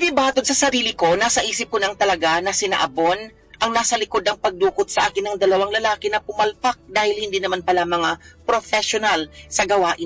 Hindi batod sa sarili ko, nasa isip ko nang talaga na sina Abon ang nasa likod ng pagdukot sa akin ng dalawang lalaki na pumalpak dahil hindi naman pala mga professional sa gawain